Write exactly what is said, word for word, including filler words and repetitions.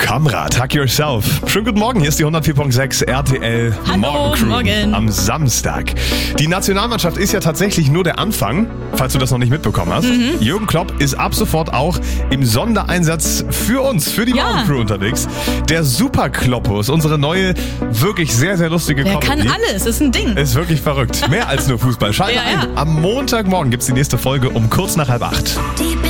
Kamrat, Hug Yourself. Schönen guten Morgen, hier ist die hundertvier Komma sechs R T L Hallo, Morgencrew morgen. am Samstag. Die Nationalmannschaft ist ja tatsächlich nur der Anfang, falls du das noch nicht mitbekommen hast. Mhm. Jürgen Klopp ist ab sofort auch im Sondereinsatz für uns, für die Ja. Morgencrew unterwegs. Der Super Kloppus, unsere neue, wirklich sehr, sehr lustige Der Comedy. kann alles, ist ein Ding. Ist wirklich verrückt. Mehr als nur Fußball. Schalte Ja, ja. ein. Am Montagmorgen gibt's die nächste Folge um kurz nach halb acht. Deep